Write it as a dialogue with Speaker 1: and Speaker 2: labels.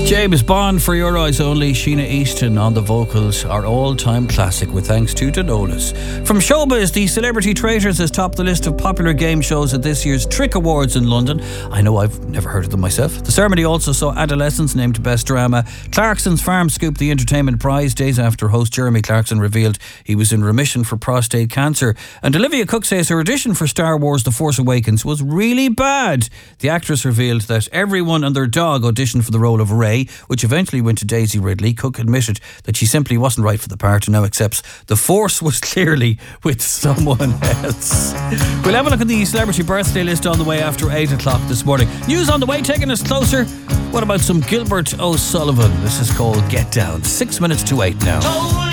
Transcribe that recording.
Speaker 1: James Bond, For Your Eyes Only. Sheena Easton on the vocals. Our all-time classic with thanks to Danolas. From Showbiz, the Celebrity Traitors has topped the list of popular game shows at this year's Trick Awards in London. I know, I've never heard of them myself. The ceremony also saw Adolescents named Best Drama. Clarkson's Farm scooped the entertainment prize days after host Jeremy Clarkson revealed he was in remission for prostate cancer. And Olivia Cooke says her audition for Star Wars The Force Awakens was really bad. The actress revealed that everyone and their dog auditioned for the role of Rey, which eventually went to Daisy Ridley. Cooke admitted that she simply wasn't right for the part and now accepts the Force was clearly with someone else. We'll have a look at the celebrity birthday list on the way after 8 o'clock this morning. News on the way, taking us closer. What about some Gilbert O'Sullivan? This is called Get Down. 6 minutes to 8 now.